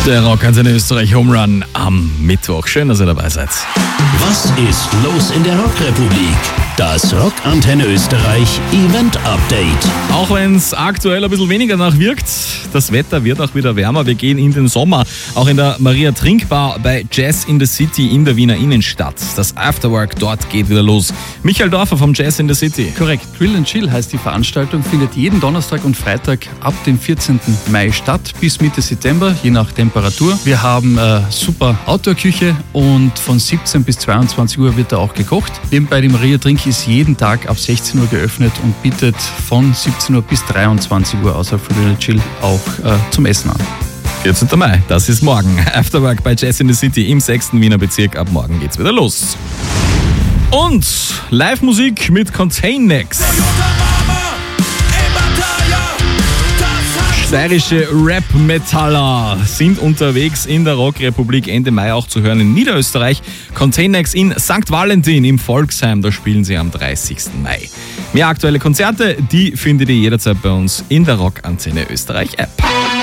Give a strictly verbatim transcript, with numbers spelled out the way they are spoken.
Der Rockantenne Österreich Home Run am Mittwoch. Schön, dass ihr dabei seid. Was ist los in der Rockrepublik? Das Rockantenne Österreich Event Update. Auch wenn es aktuell ein bisschen weniger nachwirkt, das Wetter wird auch wieder wärmer. Wir gehen in den Sommer. Auch in der Maria Trinkbar bei Jazz in the City in der Wiener Innenstadt. Das Afterwork dort geht wieder los. Michael Dorfer vom Jazz in the City. Korrekt. Grill and Chill heißt die Veranstaltung, findet jeden Donnerstag und Freitag ab dem vierzehnten Mai statt bis Mitte September, je nach Temperatur. Wir haben äh, super Outdoor-Küche und von siebzehn bis zweiundzwanzig Uhr wird da auch gekocht. Nebenbei die Maria Trink ist jeden Tag ab sechzehn Uhr geöffnet und bietet von siebzehn Uhr bis dreiundzwanzig Uhr außer Grill and Chill auch äh, zum Essen an. vierzehnten Mai, das ist morgen. Afterwork bei Jazz in the City im sechsten Wiener Bezirk. Ab morgen geht's wieder los. Und Live-Musik mit Containex. Steirische Rap-Metaller sind unterwegs in der Rockrepublik, Ende Mai auch zu hören in Niederösterreich. Containex in Sankt Valentin im Volksheim, da spielen sie am dreißigsten Mai. Mehr aktuelle Konzerte, die findet ihr jederzeit bei uns in der Rockantenne Österreich App.